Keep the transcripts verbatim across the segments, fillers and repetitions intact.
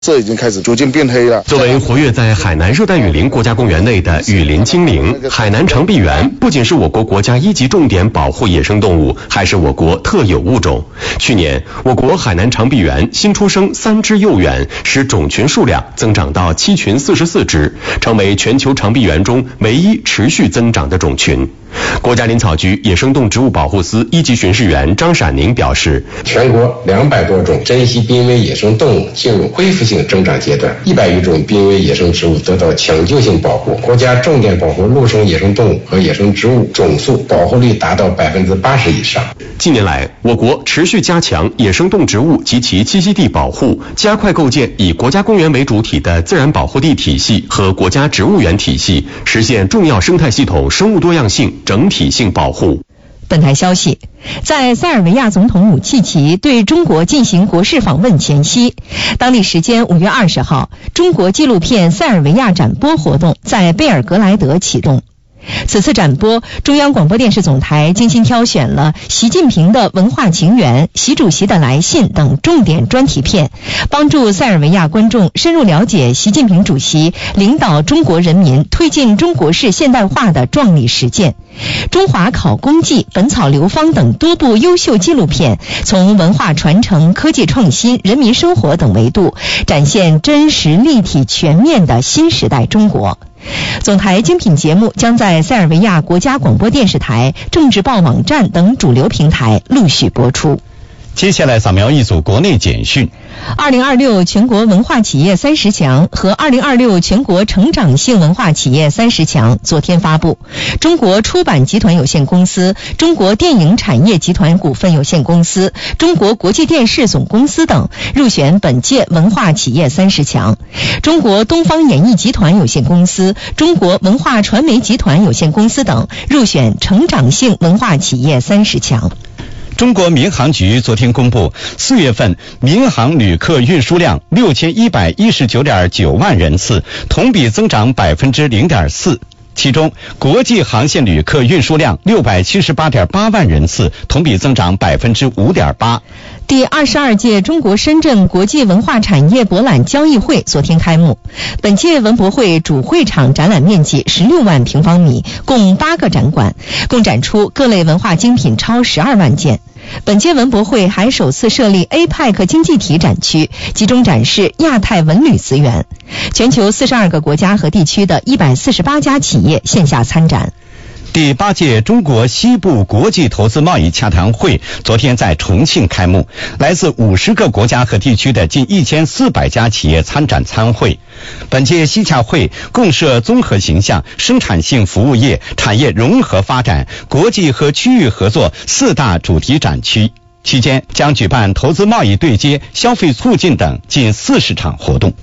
色已经开始逐渐变黑了。 作为活跃在海南热带雨林国家公园内的雨林精灵，海南长臂猿不仅是我国国家一级重点保护野生动物，还是我国特有物种。去年，我国海南长臂猿新出生三只幼猿，使种群数量增长到七群四十四只，成为全球长臂猿中唯一持续增长的种群。国家林草局野生动植物保护司一级巡视员张闪宁表示， 全国两百多种珍稀濒危野生动物进入恢复性增长阶段，一百余种濒危野生植物得到抢救性保护。国家重点保护陆生野生动物和野生植物总数保护率达到百分之八十以上。 近年来，我国持续加强野生动植物及其栖息地保护，加快构建以国家公园为主体的自然保护地体系和国家植物园体系，实现重要生态系统生物多样性整体性保护。 本台消息，在塞尔维亚总统武契奇对中国进行国事访问前夕，当地时间五月二十号，中国纪录片塞尔维亚展播活动在贝尔格莱德启动。此次展播，中央广播电视总台精心挑选了习近平的文化情缘、习主席的来信等重点专题片，帮助塞尔维亚观众深入了解习近平主席领导中国人民推进中国式现代化的壮丽实践。中华考工记、本草流芳等多部优秀纪录片，从文化传承、科技创新、人民生活等维度，展现真实、立体、全面的新时代中国。总台精品节目将在塞尔维亚国家广播电视台、政治报网站等主流平台陆续播出。 接下来扫描一组国内简讯。 二零二六全国文化企业三十强和二零二六全国成长性文化企业三十强昨天发布，中国出版集团有限公司、中国电影产业集团股份有限公司、中国国际电视总公司等入选本届文化企业三十强。中国东方演艺集团有限公司、中国文化传媒集团有限公司等入选成长性文化企业三十强。 中国民航局昨天公布，四月份民航旅客运输量六千一百一十九点九万人次，同比增长百分之零点四。其中，国际航线旅客运输量六百七十八点八万人次，同比增长百分之五点八。 第二十二届中国深圳国际文化产业博览交易会昨天开幕。本届文博会主会场展览面积十六万平方米，共八个展馆，共展出各类文化精品超十二万件。本届文博会还首次设立 A P E C 经济体展区，集中展示亚太文旅资源。全球四十二个国家和地区的一百四十八家企业线下参展。 第八届中国西部国际投资贸易洽谈会昨天在重庆开幕，来自五十个国家和地区的近一千四百家企业参展参会。本届西洽会共设综合形象、生产性服务业、产业融合发展、国际和区域合作四大主题展区，期间将举办投资贸易对接、消费促进等近四十场活动。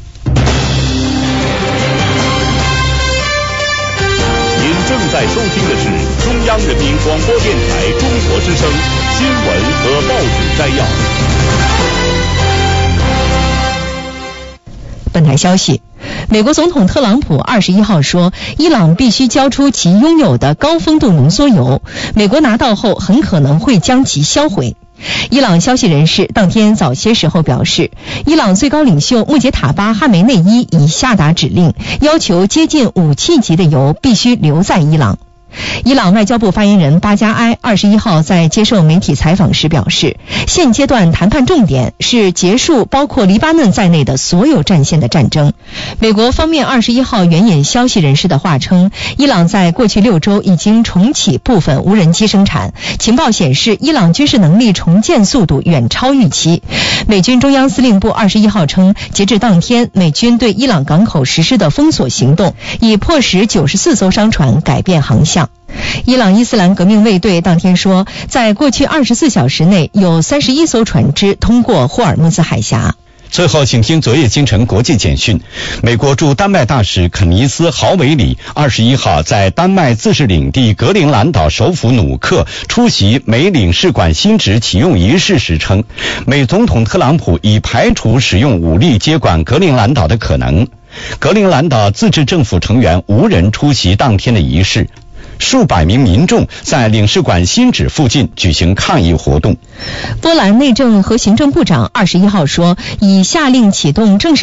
正在收听的是中央人民广播电台中国之声新闻和报纸摘要。 本台消息，美国总统特朗普二十一号说，伊朗必须交出其拥有的高丰度浓缩铀，美国拿到后很可能会将其销毁。伊朗消息人士当天早些时候表示，伊朗最高领袖穆杰塔巴哈梅内伊已下达指令，要求接近武器级的铀必须留在伊朗。伊朗外交部发言人巴加埃二十一号在接受媒体采访时表示，现阶段谈判重点是结束包括黎巴嫩在内的所有战线的战争。美国方面二十一号援引消息人士的话称，伊朗在过去六周已经重启部分无人机生产，情报显示伊朗军事能力重建速度远超预期。美军中央司令部二十一号称，截至当天，美军对伊朗港口实施的封锁行动已迫使九十四艘商船改变航向。伊朗伊斯兰革命卫队当天说，在过去二十四小时内有三十一艘船只通过霍尔木兹海峡。 最后，请听昨夜今晨国际简讯。美国驻丹麦大使肯尼斯·豪维里二十一号在丹麦自治领地格陵兰岛首府努克出席美领事馆新址启用仪式时称，美总统特朗普已排除使用武力接管格陵兰岛的可能。格陵兰岛自治政府成员无人出席当天的仪式。 数百名民众在领事馆新址附近举行抗议活动。 波兰内政和行政部长二十一号说，已下令启动正式